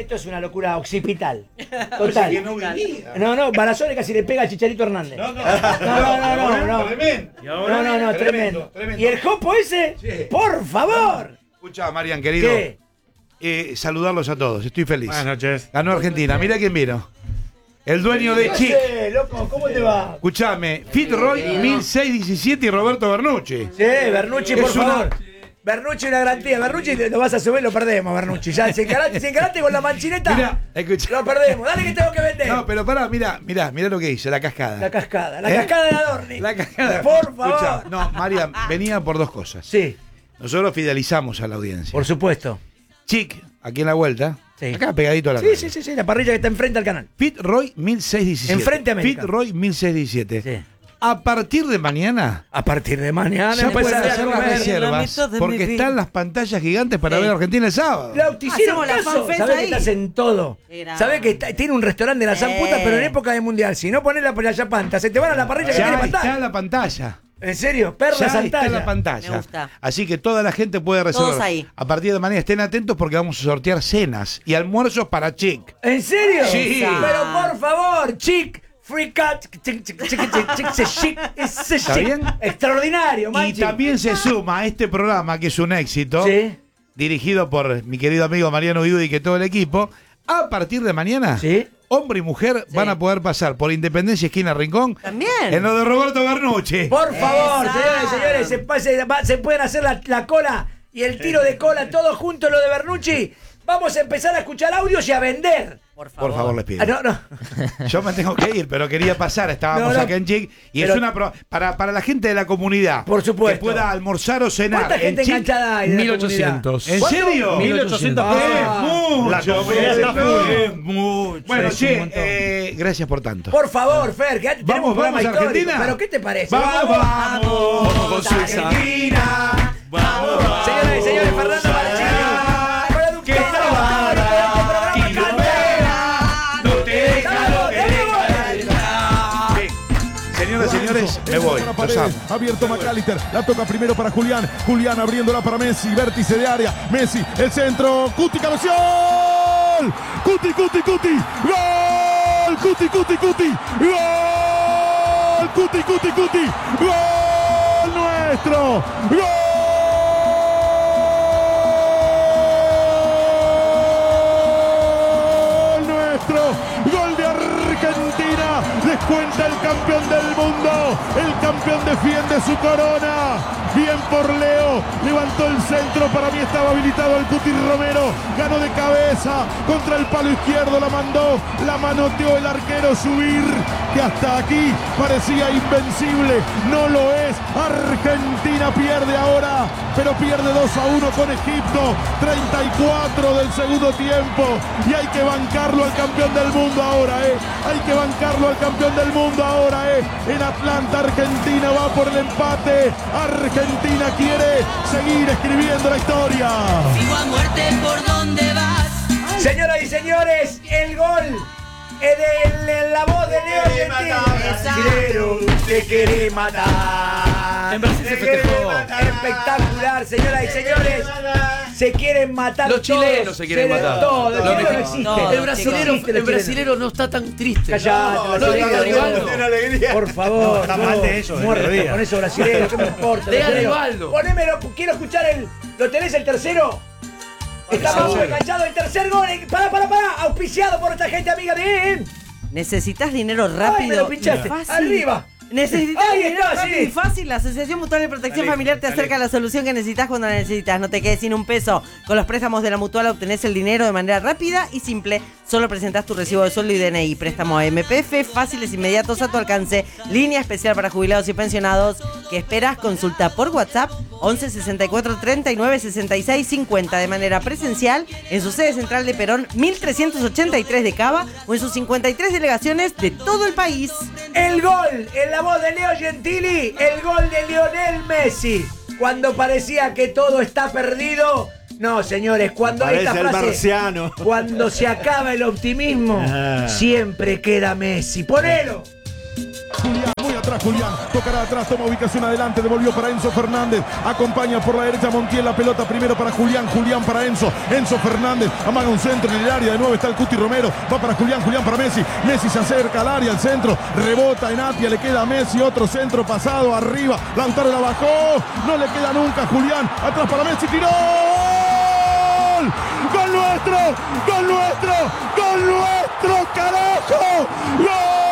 Esto es una locura occipital. Total. No, Barazone casi le pega al Chicharito Hernández. No. Tremendo. ¿Y el Jopo ese? Sí. Por favor. Escucha, Marian, querido. ¿Qué? Saludarlos a todos, estoy feliz. Buenas noches. Ganó Argentina, mira quién vino. El dueño de Chic. Loco, ¿cómo te va? Escuchame, Fitzroy 1617 y Roberto Bernucci. Sí, Bernucci, por favor. Bernucci una garantía. Bernucci lo vas a subir, lo perdemos, Bernucci. Ya, si encaraste con la manchineta, Mirá, escucha. lo perdemos. Dale que tengo que vender. No, pero pará, mirá lo que hice, la cascada. La cascada de Adorni. La cascada. Por favor. Escuchá, no, Marian, venía por dos cosas. Sí. Nosotros fidelizamos a la audiencia. Por supuesto. Chic, aquí en la vuelta. Sí. Acá pegadito a la radio. Sí, la parrilla que está enfrente al canal. Fitzroy 1617. Enfrente a América. Fitzroy 1617. Sí. A partir de mañana. A partir de mañana Ya pueden empezar a hacer las comer. reservas porque están las pantallas gigantes para ver a Argentina el sábado. Te hicieron Hacemos la caso. fanfest Sabés que ahí. estás en todo. Sabés que tiene un restaurante de la zamputa, pero en época de mundial. Si no pones la yapanta, se te van a la parrilla que Ya tiene está pantalla. la pantalla. ¿En serio? Perla Ya está Santalla. la pantalla. Me gusta. Así que toda la gente puede reservar. Todos ahí. A partir de mañana estén atentos porque vamos a sortear cenas y almuerzos para Chic. ¿En serio? Sí. Pero por favor, Chic. Free cut, chic, ¿Está bien? Extraordinario, Y Manchi. también se suma a este programa que es un éxito, Sí. dirigido por mi querido amigo Mariano Viudi y que todo el equipo. A partir de mañana, Sí. hombre y mujer van a poder pasar por Independencia, esquina Rincón. También. En lo de Roberto Bernucci. Por favor, Exacto. señores, se pueden hacer la cola y el tiro de cola todos juntos, lo de Bernucci. Vamos a empezar a escuchar audios y a vender. Por favor. Por favor, les pido. No. Yo me tengo que ir, pero quería pasar. Estábamos No, acá en Chic y pero- es una para la gente de la comunidad. Por supuesto. Que pueda almorzar o cenar. ¿Cuánta gente en Chic. enganchada hay de la 1800. ¿En ¿Cuánto? serio? 1800. Mucho, La comunidad está full. mucho. Bueno, Es un che, montón. gracias por tanto. Por favor, Fer, que tenemos Vamos, un programa vamos, histórico. Argentina. ¿Pero qué te parece? Vamos con Suiza. Argentina. Vamos. Señoras y señores, Fernando Marchini. Que trabaja y no deja, no te deja, no te deja. Señoras y señores, me voy. Los amo. Abierto McAllister, la toca primero para Julián. Julián abriéndola para Messi, vértice de área. Messi, el centro. Cuti, cabeció. ¡Gol! Cuti. ¡Gol! Cuti. ¡Gol! Cuti. ¡Gol nuestro! ¡Gol! Gol de Argentina, descuenta el campeón del mundo, el campeón defiende su corona, bien por Leo, levantó el centro, para mí estaba habilitado el Cuti Romero, ganó de cabeza, contra el palo izquierdo la mandó, la manoteó el arquero Subir, que hasta aquí parecía invencible, no lo es, Argentina pierde ahora, pero pierde 2-1 con Egipto, 34 del segundo tiempo, y hay que bancarlo al campeón del mundo ahora, hay que bancarlo al campeón del mundo ahora, en Atlanta Argentina va por el empate, Argentina quiere seguir escribiendo la historia. Sigo a muerte por donde vas. Señoras y señores, el gol de la voz de Leo Gentili. Brasilero, te quiere matar. En Brasil se Te quiere festejó. matar. Espectacular, señoras y señores. Se quieren matar Los chilenos todos. se quieren matar. Todos, el Los chileno no mexicanos. existe. No, El brasilero, existe el brasilero no está tan triste. Callate, No brasilero, diga Rivaldo. Por favor, está mal de ellos, de muerto melodía. con eso brasilero, ¿qué me importa? Diga brasilero? Rivaldo. Ponémelo, quiero escuchar ¿lo tenés el tercero? Estamos enganchados, el tercer gol. Pará, auspiciado por esta gente amiga de... ¿Necesitas dinero Ay, me rápido lo pinchaste. y fácil? Arriba. ¿Necesitas Ahí dinero está, rápido sí. y fácil? La Asociación Mutual de Protección Familiar te acerca a la solución que necesitas cuando la necesitas. No te quedes sin un peso. Con los préstamos de la Mutual obtenés el dinero de manera rápida y simple. Solo presentás tu recibo de sueldo y DNI. Préstamo a MPF, fáciles, inmediatos, a tu alcance. Línea especial para jubilados y pensionados. ¿Qué esperas? Consulta por WhatsApp 11 64 39 66 50 de manera presencial en su sede central de Perón 1383 de Cava o en sus 53 delegaciones de todo el país. El gol en la voz de Leo Gentili, el gol de Lionel Messi. Cuando parecía que todo está perdido. No, señores, cuando Parece esta el frase, marciano. cuando se acaba el optimismo, siempre queda Messi. Ponelo. Julián, muy atrás Julián, tocará atrás, toma ubicación adelante, devolvió para Enzo Fernández, acompaña por la derecha Montiel, la pelota primero para Julián, Julián para Enzo Fernández, amaga un centro en el área, de nuevo está el Cuti Romero, va para Julián para Messi, Messi se acerca al área, al centro, rebota en Apia, le queda a Messi, otro centro pasado, arriba, Lautaro la bajó, no le queda nunca Julián, atrás para Messi, tiró, ¡gol nuestro! ¡Gol nuestro! ¡Gol nuestro, carajo! ¡Gol!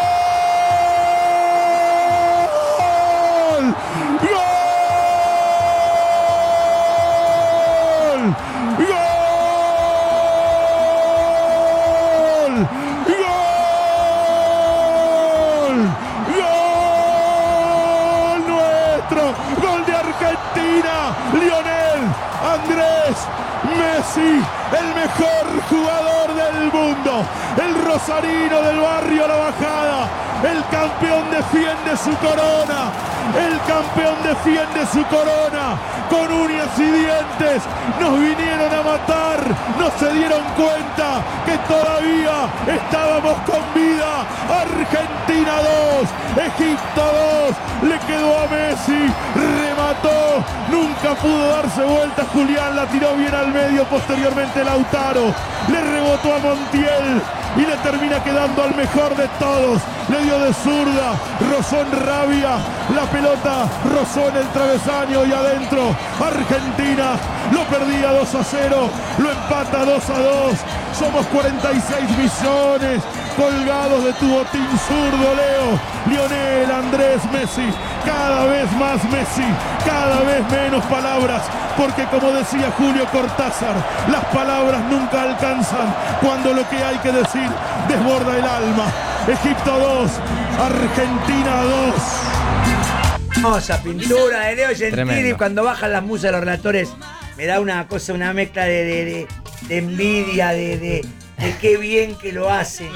Messi, el mejor jugador del mundo, el rosarino del barrio La Bajada, el campeón defiende su corona, el campeón defiende su corona, con uñas y dientes, nos vinieron a matar, no se dieron cuenta que todavía estábamos con vida. Argentina 2, Egipto 2, le quedó a Messi, remató, nunca pudo darse vuelta Julián, la tiró bien al medio, posteriormente Lautaro, le rebotó a Montiel y le termina quedando al mejor de todos, le dio de zurda, rozó en Rabia, la pelota rozó en el travesaño y adentro, Argentina lo perdía 2-0, lo empata 2-2, somos 46 millones colgados de tu botín zurdo, Leo, Lionel Andrés Messi, cada vez más Messi, cada vez menos palabras, porque como decía Julio Cortázar, las palabras nunca alcanzan cuando lo que hay que decir desborda el alma. Egipto 2, Argentina 2. Hermosa pintura de Leo Gentili. Tremendo. Cuando bajan las musas de los relatores, me da una cosa, una mezcla de envidia, de qué bien que lo hacen,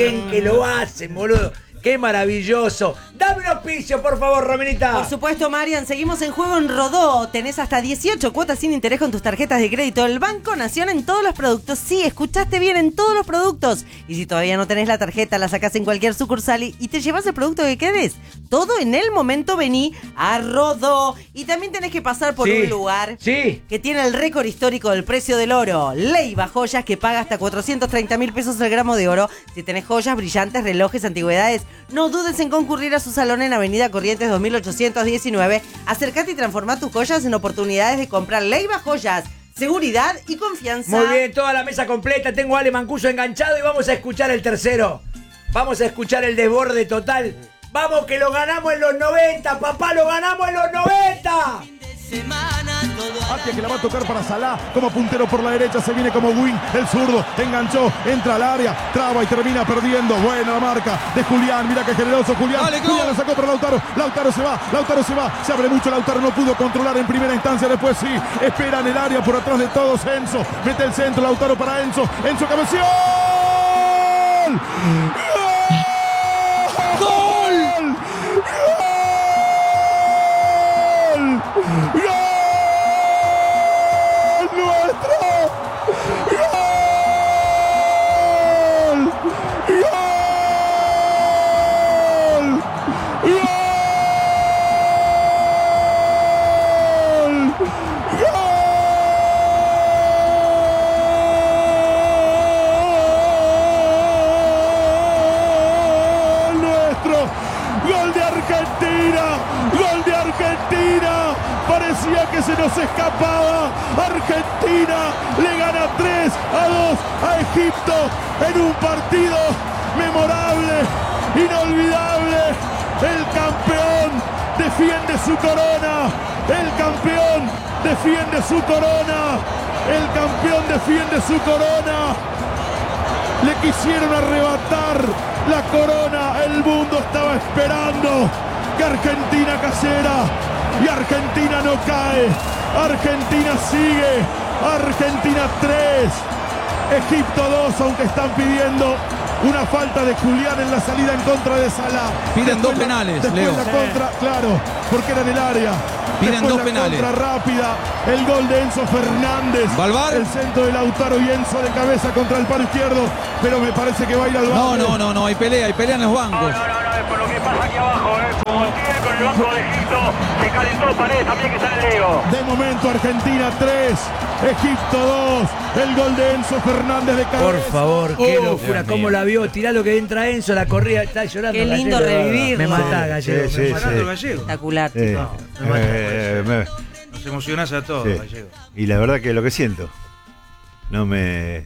boludo. ¡Qué maravilloso! ¡Dame un auspicio, por favor, Rominita! Por supuesto, Marian, seguimos en juego en Rodó. Tenés hasta 18 cuotas sin interés con tus tarjetas de crédito del Banco Nación en todos los productos. Sí, escuchaste bien, en todos los productos. Y si todavía no tenés la tarjeta, la sacás en cualquier sucursal y te llevas el producto que querés. Todo en el momento, vení a Rodó. Y también tenés que pasar por un lugar que tiene el récord histórico del precio del oro. Leiva Joyas, que paga hasta 430.000 pesos el gramo de oro. Si tenés joyas, brillantes, relojes, antigüedades, no dudes en concurrir a su salón en Avenida Corrientes 2819. Acercate y transforma tus joyas en oportunidades de comprar. Leiva Joyas, seguridad y confianza. Muy bien, toda la mesa completa. Tengo a Ale Mancuso enganchado y vamos a escuchar el tercero. Vamos a escuchar el desborde total. Vamos que lo ganamos en los 90, papá, lo ganamos en los 90. Apia que la va a tocar para Salah, como puntero por la derecha, se viene como wing, el zurdo, enganchó, entra al área, traba y termina perdiendo. Buena la marca de Julián, mira qué generoso Julián. Julián la sacó para Lautaro se va, se abre mucho Lautaro, no pudo controlar en primera instancia, después sí, espera en el área por atrás de todos Enzo, mete el centro, Lautaro para Enzo cabeceó. ¡Gol! Parecía que se nos escapaba. Argentina le gana 3-2 a Egipto en un partido memorable, inolvidable. El campeón defiende su corona. El campeón defiende su corona. El campeón defiende su corona. Le quisieron arrebatar la corona. El mundo estaba esperando que Argentina cayera. Y Argentina no cae, Argentina sigue, Argentina 3, Egipto 2, aunque están pidiendo una falta de Julián en la salida en contra de Salah. Piden dos penales, después Leo. la contra, claro, porque era en el área. Piden Después dos la penales. contra rápida. El gol de Enzo Fernández. ¿Va al VAR? El centro de Lautaro y Enzo de cabeza contra el palo izquierdo. Pero me parece que va a ir al VAR. No, hay pelea en los bancos. Es por lo que pasa aquí abajo, como tiene con el banco de Egipto, se calentó Paredes también que está en el lío. De momento Argentina 3, Egipto 2. El gol de Enzo Fernández de cabeza. Por favor, qué Oh, locura. Dios ¿Cómo mío. la vio? Tirá lo que entra Enzo, la corría, está llorando. Qué lindo Gallego. revivirlo. Me matá, Gallego. Sí, me sí, matá. sí. Gallego. Espectacular, Eh, chicos. Nos emocionás a todos, Sí. Gallego. Y la verdad que lo que siento no me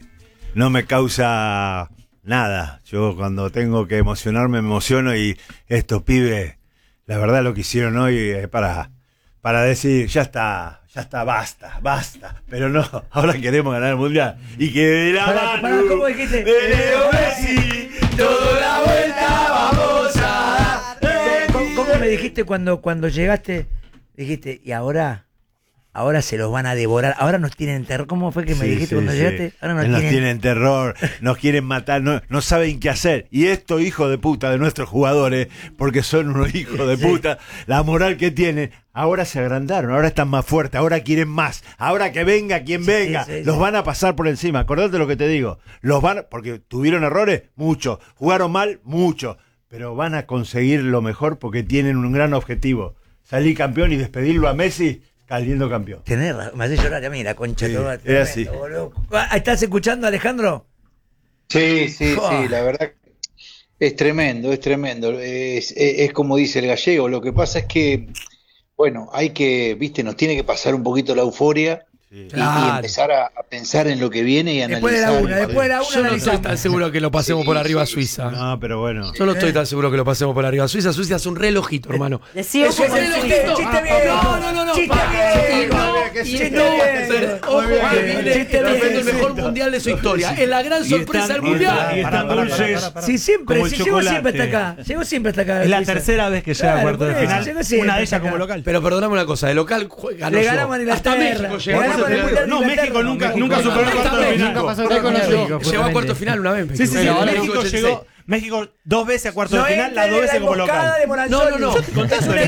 causa nada. Yo cuando tengo que emocionarme me emociono y estos pibes, la verdad lo que hicieron hoy es para decir ya está, basta. Pero no, ahora queremos ganar el mundial y que de la Pará, ¿cómo dijiste? de Leo Messi toda la vuelta vamos a dar. ¿Cómo me dijiste cuando llegaste? Dijiste, y ahora se los van a devorar. Ahora nos tienen terror. ¿Cómo fue que me dijiste cuando llegaste? Ahora nos tienen terror, nos quieren matar, no saben qué hacer. Y estos hijos de puta de nuestros jugadores, porque son unos hijos de puta, la moral que tienen, ahora se agrandaron, ahora están más fuertes, ahora quieren más. Ahora que venga quien venga, los van a pasar por encima. Acordate lo que te digo. Porque tuvieron errores, muchos. Jugaron mal, muchos. Pero van a conseguir lo mejor porque tienen un gran objetivo. Salir campeón y despedirlo a Messi saliendo campeón. Tenés razón, me hace llorar a mí la concha. Sí, toda, es así. boludo. ¿Estás escuchando, Alejandro? Sí, Fua. la verdad es tremendo, es tremendo. Es como dice el Gallego, lo que pasa es que, bueno, nos tiene que pasar un poquito la euforia y empezar a pensar en lo que viene y analizar. Después de la una Yo no estoy analizamos. tan seguro que lo pasemos por arriba a Suiza. No, pero bueno. Yo no estoy tan seguro que lo pasemos por arriba a Suiza. Suiza es un relojito, hermano. Decía Eso es como el el chiste suizo. viejo. No. Chiste viejo. Ojo, que viene Chiste está haciendo el viejo. mejor mundial de su historia. Es la gran sorpresa del mundial. Y están dulces. Sí, siempre. Como el Sí, llegó chocolate. siempre hasta acá. Llegó siempre hasta acá. Es la Suiza. tercera vez que llega a Claro, cuartos de por eso, final. llegó siempre Una de hasta ellas como acá. local. Pero perdóname una cosa, de local ganó Le yo. ganamos a Hasta Inglaterra. México Le llegó a ganamos cuartos al de Mundial final. No, México nunca superó el cuarto de Hasta final. México. México. Llegó a cuarto final una vez. Sí, México. México llegó. México 2 veces a cuartos de final, las 2 veces como local. No. Yo te conté eso,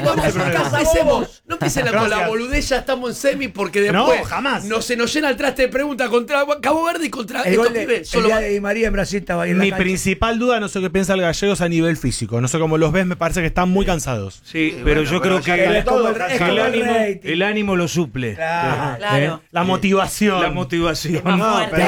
No empiecen con la Gracias. boludez, ya estamos en semi porque después No, jamás. se nos llena el traste de preguntas contra Cabo Verde y contra El estos gol de pibes. Solo el día de Di María en Brasil estaba ahí en la Mi cancha. principal duda, no sé qué piensa el Gallego, es a nivel físico. No sé cómo los ves, me parece que están muy cansados. Sí, pero yo creo que Es como el rating. el ánimo lo suple. Claro. La motivación. La motivación. Más No, fuerte.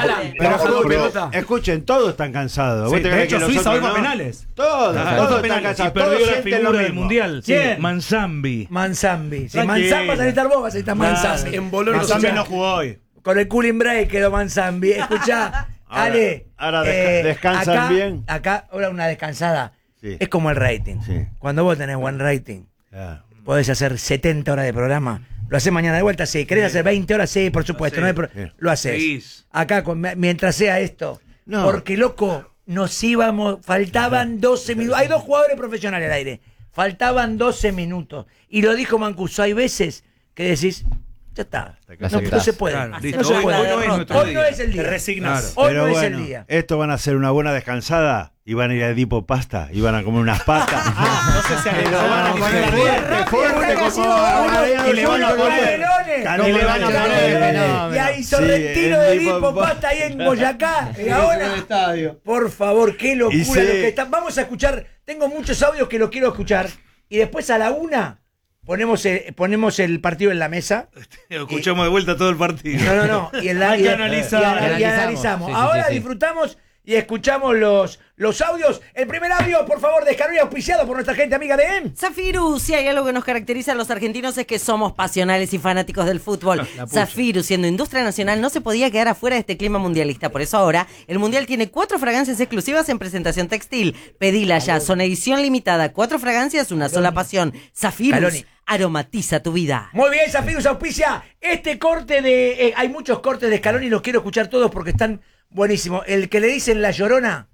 pero escuchen, todos están cansados. ¿Vos Sí, te de crees hecho, que Suiza nosotros hoy fue a no? penales. Todos están penales. cansados. Y perdió todos la sienten lo figura del mismo. mundial. ¿Quién? Manzambi. Manzambi. Si Tranquilo. Manzambi vas a necesitar vos, vas a necesitar Manzambi. En Bolón no Manzambi se no jugó hoy. Con el cooling break quedó Manzambi. Escuchá, Ale. ahora descansan acá, bien. Acá, ahora una descansada. Sí. Es como el rating. Sí. Cuando vos tenés buen rating, Ah. podés hacer 70 horas de programa. ¿Lo hacés mañana de vuelta? Sí. ¿Querés hacer 20 horas? Sí, por supuesto. No hay lo haces. Sí. Acá, mientras sea esto. No. Porque, loco, nos íbamos. Faltaban 12 minutos. Hay 2 jugadores profesionales al aire. Faltaban 12 minutos. Y lo dijo Mancuso. Hay veces que decís, ya está. No se puede. Claro, No listo. se Hoy puede. no es nuestro Hoy no día. es el día. Te resignas. Hoy Pero no es bueno, el día. estos van a hacer una buena descansada y van a ir a Edipo Pasta y van a comer unas pastas. No sé si Pero van a poner fuerte como y le van a poner. Y le van a poner. Y ahí Sí, Sorrentino el de tipo Edipo Pasta ahí en Boyacá. Y ahora, por favor, qué locura Y sí. lo que está. Vamos a escuchar. Tengo muchos audios que los quiero escuchar. Y después a la 1 ponemos el partido en la mesa. Escuchamos de vuelta todo el partido. No. Y analizamos. Sí, Ahora sí. disfrutamos y escuchamos los audios. El primer audio, por favor, descargado y auspiciado por nuestra gente amiga de Zafiru, si hay algo que nos caracteriza a los argentinos es que somos pasionales y fanáticos del fútbol. Zafiru, siendo industria nacional, no se podía quedar afuera de este clima mundialista. Por eso ahora, el Mundial tiene 4 fragancias exclusivas en presentación textil. Pedila ya, son edición limitada. 4 fragancias, una sola pasión. Zafiru, Caloni. aromatiza tu vida. Muy bien, Zafirus auspicia este corte de... hay muchos cortes de Scaloni y los quiero escuchar todos porque están buenísimos. El que le dicen La Llorona.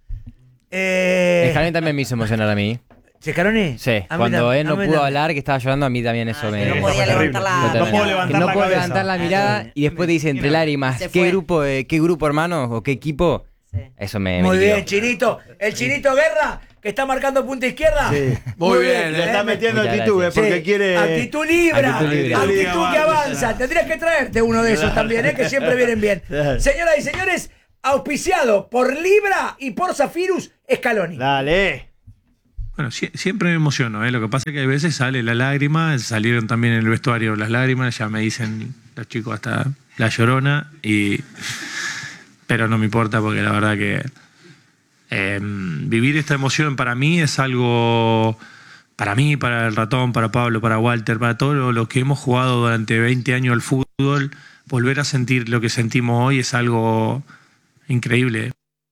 Scaloni también me hizo emocionar a mí. ¿Scaloni? Sí, cuando él no pudo hablar, que estaba llorando, a mí también eso me... No podía levantar la... Totalmente. No puedo levantar Que no la puedo cabeza. levantar la mirada y después te dice entre lágrimas, Se fue. ¿qué grupo hermano? ¿O qué equipo? Sí. Eso me Muy liquidó. bien, Chinito. El Chinito Guerra que está marcando punta izquierda. Sí. Muy bien. Le está metiendo Muchas actitud, gracias. porque Sí. quiere. Actitud Libra. Actitud Libra. Actitud que avanza. Tendrías que traerte uno de esos también, que siempre vienen bien. Señoras y señores, auspiciado por Libra y por Zafirus Scaloni. Dale. Bueno, siempre me emociono, ¿eh? Lo que pasa es que a veces sale la lágrima, salieron también en el vestuario las lágrimas, ya me dicen los chicos hasta la llorona, pero no me importa porque la verdad que vivir esta emoción para mí es algo, para mí, para el Ratón, para Pablo, para Walter, para todos los que hemos jugado durante 20 años al fútbol, volver a sentir lo que sentimos hoy es algo increíble.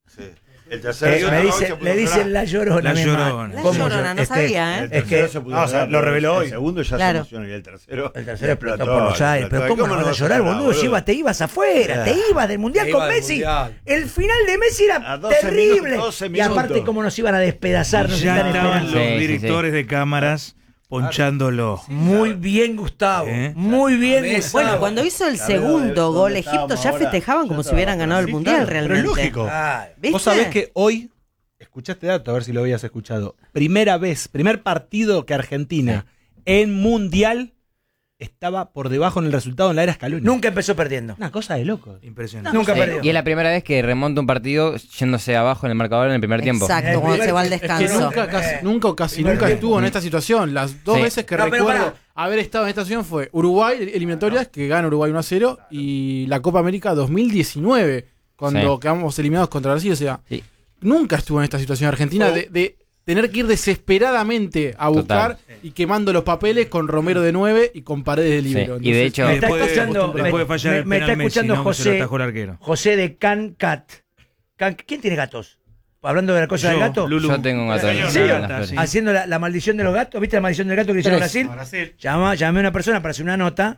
El tercero le dicen la llorona. La llorona. La llorona, no sabía, ¿eh? Es que lo reveló hoy. El segundo ya Claro. se emocionó y el tercero explotó por los aires. Pero ¿cómo no vas a llorar, boludo? Te ibas afuera, te ibas del Mundial Te con ibas del Messi. Mundial. El final de Messi era A 12 terrible. minutos, 12 Y aparte, minutos. cómo nos iban a despedazar, nos Ya están estaban esperando. los directores de cámaras ponchándolo. Muy bien, Gustavo. Muy bien, Gustavo. Bueno, cuando hizo el segundo gol, Egipto ya festejaban como si hubieran ganado el Mundial realmente. Pero es lógico. ¿Viste? Vos sabés que hoy, escuchá este dato, a ver si lo habías escuchado. Primer partido que Argentina en Mundial estaba por debajo en el resultado en la era Scaloni. Nunca empezó perdiendo. Una cosa de loco. Impresionante. Nunca perdió. Y es la primera vez que remonta un partido yéndose abajo en el marcador en el primer tiempo. Exacto, cuando se va al descanso. Es que nunca estuvo en esta situación. Las dos Sí. veces que No, pero recuerdo pará. haber estado en esta situación fue Uruguay, eliminatorias, que gana Uruguay 1-0, y la Copa América 2019, cuando Sí. quedamos eliminados contra Brasil. O sea, Sí. nunca estuvo en esta situación Argentina de tener que ir desesperadamente a buscar y quemando los papeles con Romero de 9 y con Paredes de libero. Sí, y de hecho- Me está Después escuchando, de fallar el me está penal Messi, escuchando ¿no? Que se lo José, atajó el arquero. José de Cancat. ¿Quién tiene gatos? Hablando de la cosa del gato. Lulu. Yo tengo un gato en ¿En serio? las flores. Sí. Haciendo la maldición de los gatos. ¿Viste la maldición del gato que hicieron en Tres. Brasil? Llamé a una persona para hacer una nota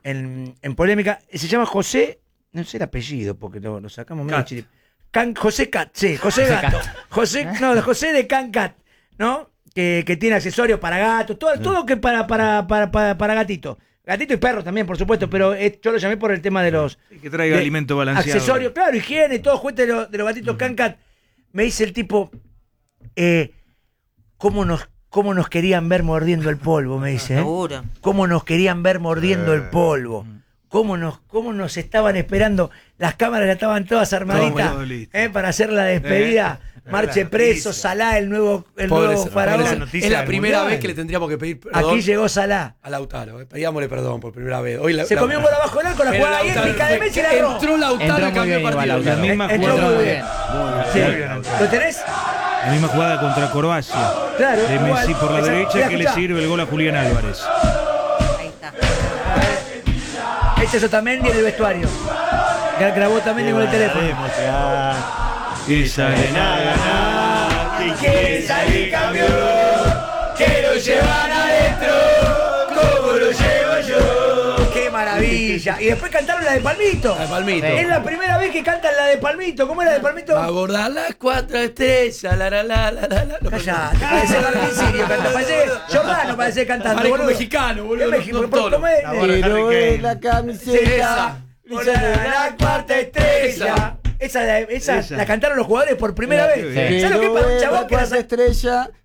en polémica. Se llama José, no sé el apellido porque lo sacamos medio Cat. chirip. José Cat, sí, José Gato. José de Cancat, ¿no? Que tiene accesorios para gatos, todo que para gatito. Gatito y perro también, por supuesto, pero yo lo llamé por el tema de los... Que traiga de alimento balanceado. Accesorios, claro, higiene, todo juguete de los gatitos Cancat. Me dice el tipo, ¿cómo nos querían ver mordiendo el polvo? Me dice, Seguro. ¿Cómo nos querían ver mordiendo el polvo? ¿Cómo nos estaban esperando? Las cámaras ya estaban todas armaditas Todo listo. para hacer la despedida. Marche preso, Salah, el nuevo faraón. Es la primera vez que le tendríamos que pedir perdón. Aquí llegó Salah. A Lautaro. Pedíamosle perdón por primera vez. Hoy Se comió un gol abajo del arco, la Pero jugada Lautaro épica de fue- Messi la erró. Entró Lautaro Entró y muy cambió bien el igual partido. La misma Entró jugada. muy bien. Sí. ¿Lo tenés? La misma jugada contra Croacia. Claro, De igual. Messi por la Esa- derecha mirá, que le escuchá. sirve el gol a Julián Álvarez. Ahí está. Este es Otamendi en el vestuario. Grabó Otamendi con el teléfono. Y salen a ganar. Y quieren salir campeón, que lo llevan adentro, como lo llevo yo. ¡Qué maravilla! Y después cantaron la de Palmito. La de Palmito. Es la primera vez que cantan la de Palmito. ¿Cómo era la de Palmito? Va a abordar las 4 estrellas. La. Callate, parece Martín Sirio, canta, parece Giordano, parece cantando. Parezco boludo. mexicano, boludo. ¿Qué México? no ¿Cómo tono. es? Pero es la Sí, camiseta. esa. La cuarta estrella. Esa la cantaron los jugadores por primera vez. Pero ¿Sabes lo que pasa? Un es chabón la que la cuarta estrella